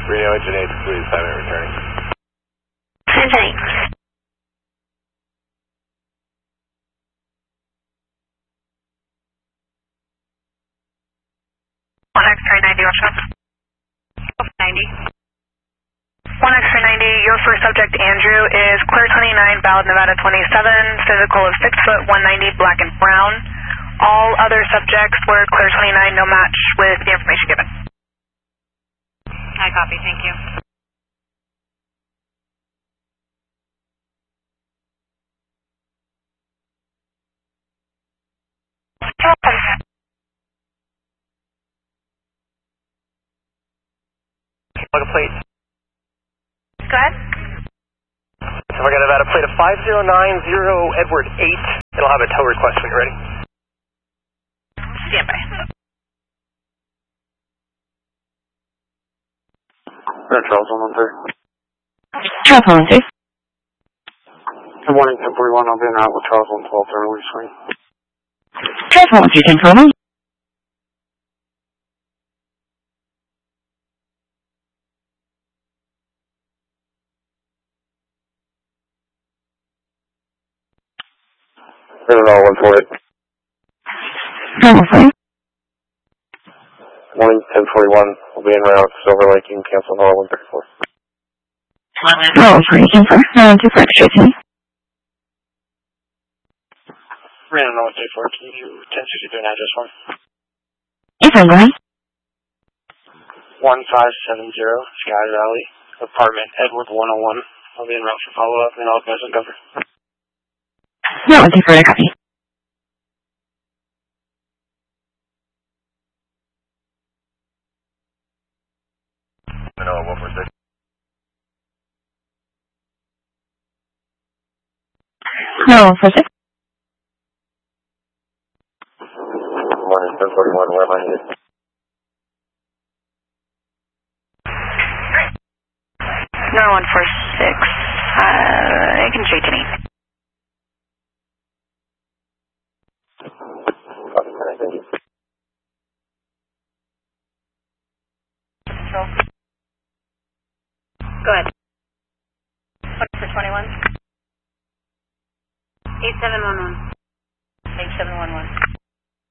Reno engine 8, please, assignment returning. Thanks. One X-ray 90, what's up? 90. 1X-ray 90, your first subject, Andrew, is clear 29, Ballad, Nevada 27, physical of 6 foot, 190, black and brown. All other subjects were clear 29, no match with the information given. I copy, thank you. Plug a plate. Go ahead. So we're going to have a plate of 5090 Edward 8. It'll have a tow request when you're ready. Stand by. Charles 113. Charles 113. Good morning, 1041. I'll be in route with Charles 112 early swing. Charles 113, 1041. All 148. Charles 113. Morning, 1041. We'll be in route Silver Lake. You can cancel all 134. Charles 113, 2 for extra team. Random 134. Can you 1062 an address one? Yes, I'm going. 1570 Sky Valley, apartment Edward 101. I'll be in route for follow-up and all guys will cover. No, thank you for the copy. No, 146. No, 146. Morning, 1041. Where am I headed? No, 146. I can shake any. Copy, thank you. Go ahead. What's for 21? 8711. 8711.